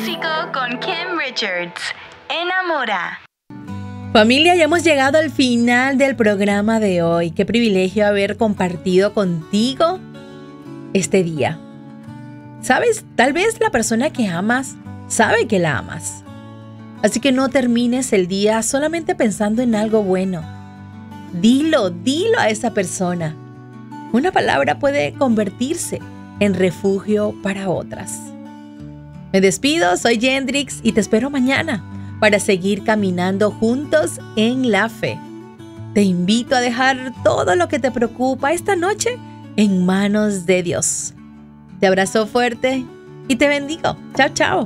tóxico con Kim Richards. Enamora. Familia, ya hemos llegado al final del programa de hoy. Qué privilegio haber compartido contigo este día. ¿Sabes? Tal vez la persona que amas sabe que la amas. Así que no termines el día solamente pensando en algo bueno. Dilo a esa persona. Una palabra puede convertirse en refugio para otras. Me despido, soy Yendrix y te espero mañana para seguir caminando juntos en la fe. Te invito a dejar todo lo que te preocupa esta noche en manos de Dios. Te abrazo fuerte y te bendigo. Chao, chao.